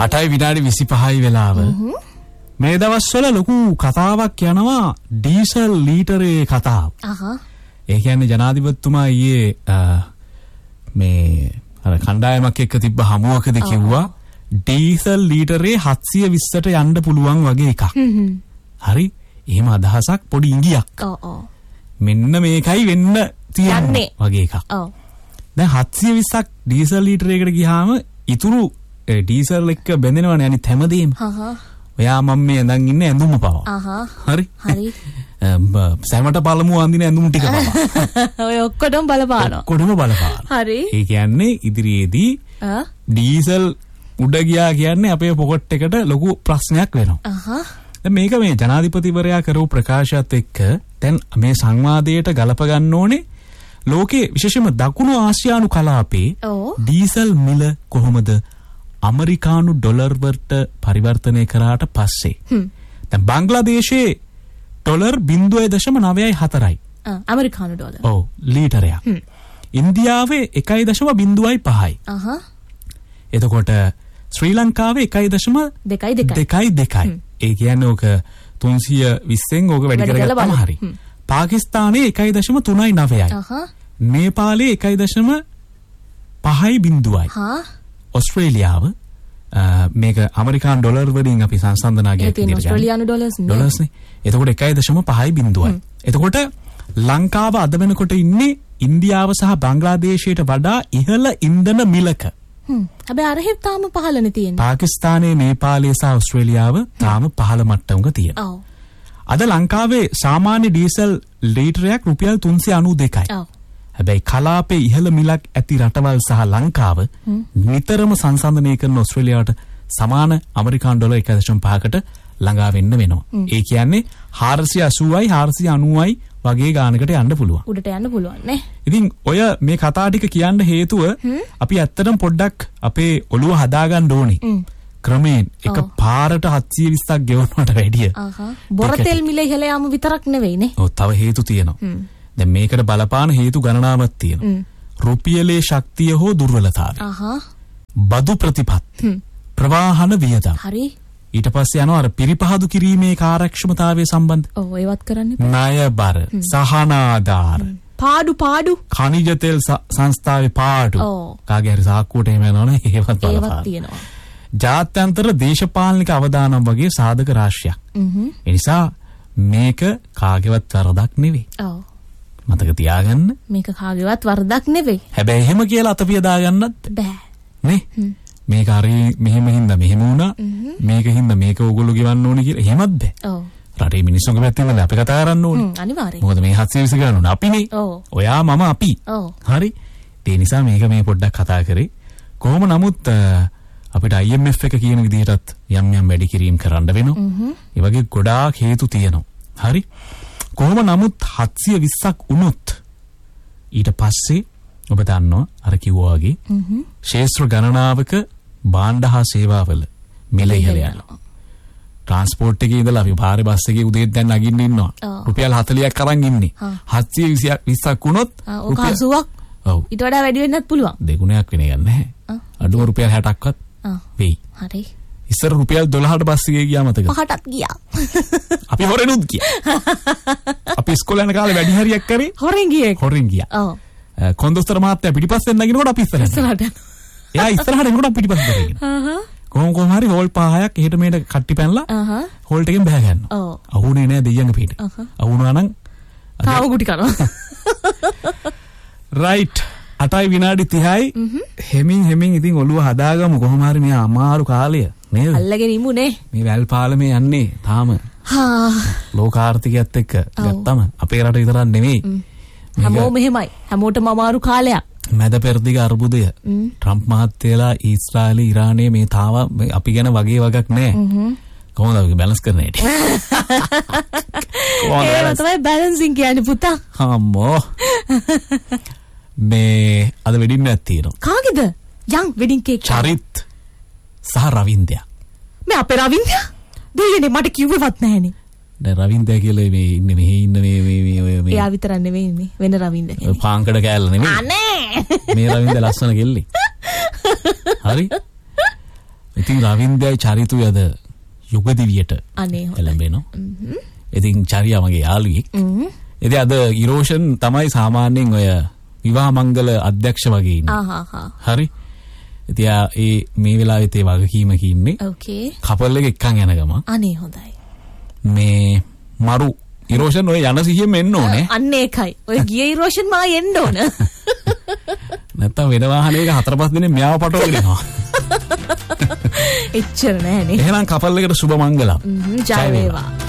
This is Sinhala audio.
8යි විනාඩි 25යි වෙලාව. මේ දවස්වල ලොකු කතාවක් යනවා ඩීසල් ලීටරේ කතාව. ඒ කියන්නේ ජනාධිපතිතුමා ඊයේ මේ අර කණ්ඩායමක් එක්ක තිබ්බ හමුවකදී කිව්වා ඩීසල් ලීටරේ 720ට යන්න පුළුවන් වගේ එකක්. හරි. එහෙම අදහසක් පොඩි ඉඟියක්. මෙන්න මේකයි වෙන්න තියෙන්නේ වගේ එකක්. දැන් 720ක් ඩීසල් ලීටරයකට ගියාම ඉතුරු ඩීසල් එක්ක බැඳෙනවනේ අනිත් හැමදේම. ඔයා මම මේ ඇඳන් ඉන්නේ ඇඳුම පවා. හරි. හරි. සෑමට පළමු අඳින ඇඳුම් ටික පවා. ඔය ඔක්කොටම බලපානවා. ඔක්කොටම බලපානවා. හරි. ඒ කියන්නේ ඉදිරියේදී ඩීසල් උඩ ගියා කියන්නේ අපේ පොකට් එකට ලොකු ප්‍රශ්නයක් වෙනවා. දැන් මේක මේ ජනාධිපතිවරයා කරපු ප්‍රකාශයත් එක්ක දැන් මේ සංවාදයට ගලප ගන්න ඕනේ ලෝකේ විශේෂයෙන්ම දකුණු ආසියානු කලාපේ ඩීසල් මිල කොහොමද අමරිකානු ඩොලර් වලට පරිවර්තනය කරාට පස්සේ දැන් බංග්ලාදේශයේ ඩොලර් 0.94යි ඇමරිකානු ඩොලර්. ඔව් ලීටරයක්. ඉන්දියාවේ 1.05යි. එතකොට ශ්‍රී ලංකාවේ 1.22යි. ඒ කියන්නේ ඕක 320න් ඕක වැඩි කරගත්තාම හරි. පාකිස්තානයේ 1.39යි. නේපාලයේ 1.5යි. ඔස්ට්‍රේලියාව මේක ඇමරිකානු ඩොලර් වලින් අපි සංසන්දනාගයක් විදිහට ඔස්ට්‍රේලියානු ඩොලර්ස් නේ. එතකොට 1.5යි. එතකොට ලංකාව අද වෙනකොට ඉන්නේ ඉන්දියාව සහ බංග්ලාදේශයට වඩා ඉහළ ඉන්ධන මිලක. හැබැයි අරහෙත් තාම පහළනේ තියෙන්නේ. පාකිස්තානයේ නේපාලය සහ ඕස්ට්‍රේලියාව තාම පහළ මට්ටමක තියෙනවා. ඔව්. අද ලංකාවේ සාමාන්‍ය ඩීසල් ලීටරයක් රුපියල් 392යි. ඔව්. හැබැයි කලාපේ ඉහළ මිලක් ඇති රටවල් සහ ලංකාව නිතරම සංසන්දනය කරන ඕස්ට්‍රේලියාවට සමාන ඇමරිකානු ඩොලර් 1.5කට ළඟා වෙන්න වෙනවා. ඒ කියන්නේ 480යි 490යි වගේ ගානකට යන්න පුළුවන්. උඩට යන්න පුළුවන් නේ. ඉතින් ඔය මේ කතා ටික කියන්න හේතුව අපි ඇත්තටම පොඩ්ඩක් අපේ ඔළුව හදාගන්න ඕනේ. ක්‍රමයෙන් එක පාරට 720ක් ගෙවනවට වැඩිය. බොරතෙල් මිල ඉහළ යාම විතරක් නෙවෙයි නේ. ඔව් තව හේතු තියෙනවා. දැන් මේකට බලපාන හේතු ගණනාවක් තියෙනවා. රුපියලේ ශක්තිය හෝ දුර්වලතාවය. බදු ප්‍රතිපත්ති. ප්‍රවාහන වියදම්. හරි. ඊට පස්සේ යනවා අර පිරිපහදු කිරීමේ කාර්යක්ෂමතාවය සම්බන්ධ. ඔව් ඒවත් කරන්න එපා. ණය බර, සහනාධාර. පාඩු. ඛනිජ තෙල් සංස්ථාවේ පාඩු. කාගේ හරි සාක්කුවට එහෙම යනවනේ ඒවත් බලපාන. ඒවත් තියෙනවා. ජාත්‍යන්තර දේශපාලනික අවදානම් වගේ සාධක රාශියක්. ඒ නිසා මේක කාගේවත් වරදක් නෙවෙයි. ඔව්. මතක තියාගන්න. මේක කාගේවත් වරදක් නෙවෙයි. හැබැයි එහෙම කියලා අතපිය දාගන්නත් බෑ. නේ? මේක හරි මෙහෙම හින්දා මෙහෙම වුණා. මේක හින්දා මේක ඕගොල්ලෝ ගෙවන්න ඕනේ කියලා එහෙමත් බෑ. ඔව්. රටේ මිනිස්සුන්ගේ පැත්තෙන් අපි කතා කරන්න ඕනේ. අනිවාර්යයෙන්. මොකද මේ 720 ගන්න ඕනේ අපිනේ. ඔව්. ඔයා මම අපි. ඔව්. හරි. ඒ නිසා මේක මේ පොඩ්ඩක් කතා කරේ. කොහොම නමුත් අපිට IMF එක කියන විදිහටත් යම් වැඩි කිරීම කරන්න වෙනවා. ඒ වගේ ගොඩාක් හේතු තියෙනවා. හරි. කොහොම නමුත් 720ක් වුණොත් ඊට පස්සේ ඔබ දන්නවා අර කිව්වා වගේ ශේෂ්ත්‍ර ගණනාවක භාණ්ඩ හා සේවාවල මිල ඉහළ යනවා. ට්‍රාන්ස්පෝර්ට් එකේ ඉඳලා අපි පාරේ බස් එකේ උදේත් දැන් නගින්න ඉන්නවා. රුපියල් 40ක් අරන් ඉන්නේ. 720ක් වුණොත් රුපියල් 80ක්. ඔව්. ඊට වඩා වැඩි වෙන්නත් පුළුවන්. දෙගුණයක් වෙන එක නැහැ. අඩුම රුපියල් 60ක්වත් වෙයි. හරි. ඉස්සර රුපියල් 12ට බස් එකේ ගියා මතකද? 5ටත් ගියා. අපි හොරෙනුත් ගියා. අපි ඉස්කෝලේ යන කාලේ වැඩි හරියක් කරේ හොරෙන් ගියා. ඔව්. කොන්දොස්තර මහත්තයා පිටිපස්සෙන් නගිනකොට අපි ඉස්සරහට. එයා ඉස්සරහට එනකොට අපි පිටිපස්සට නගිනවා. කොහොම හරි හෝල් 5ක් එහෙට මෙහෙට කට්ටි පැනලා හෝල් එකෙන් බහ ගන්නවා. ඔව්. අහුනේ නෑ දෙයියන්ගේ පිට. අහුණා නම් තාව ගුටි කරනවා. රයිට්. 8යි විනාඩි 30යි හෙමින් ඉතින් ඔළුව හදාගමු කොහොම හරි මේ අමාරු කාලය නේද? අල්ලගෙන ඉමු නේ. මේ වැල් පාලමේ යන්නේ තාම. ලෝකාර්ථිකයත් එක්ක ගත්තම අපේ රට විතරක් නෙමෙයි. හැමෝම මෙහෙමයි. හැමෝටම අමාරු කාලයක්. මැද පෙරදිග අර්බුදය. ට්‍රම්ප් මහත්තයලා ඊශ්‍රායලයේ ඉරානයේ මේ තාව අපි ගැන වගේ වගක් නැහැ. කොහොමද අපි බැලන්ස් කරන්නේ? ඒක තමයි බැලන්සින් කියන්නේ පුතා. අම්මෝ. මේ අද වෙඩින් එකක් තියෙනවා. කාගේද? යම් වෙඩින් කේක්. චරිත් සහ රවින්ද්‍යා. මේ අපේ රවින්ද්‍යා? දෙයනේ මට කිව්වෙවත් නැහනේ. දැන් රවින්ද්‍යා කියලා මේ ඉන්නේ මෙහි ඉන්න මේ එයා විතරක් නෙවෙයි මේ වෙන රවින්ද්‍යා කෙනෙක්. පාංකඩ කෑල්ල නෙමෙයි. අනේ. මේ රවින්ද්‍යා ලස්සන කෙල්ලේ. හරි. ඉතින් රවින්ද්‍රයි චරිතුයි අද යුගදිවියට අනේ එළඹෙනවා. ඉතින් චරියා මගේ යාළුවෙක්. ඉතින් අද ඉරෝෂන් තමයි සාමාන්‍යයෙන් ඔය විවාහ මංගල අධ්‍යක්ෂ වගේ ඉන්නේ. හරි. ඉතින් ඒ මේ වෙලාවෙත් ඒ වගකීමක ඉන්නේ. ඕකේ. කපල් එක එක්කන් යන ගම. අනේ හොඳයි. මේ මරු ඉරෝෂන් ඔය යන සිහියෙම එන්න ඕනේ. අන්න ඒකයි. ඔය ගිය ඉරෝෂන් මා එන්න ඕන. නැත්තම් වෙන වාහනයක 4-5 දිනේ මෙයාව පටවගෙන යනවා. එච්චර නෑනේ. එහෙනම් කපල් එකට සුබ මංගලම්. ජය වේවා.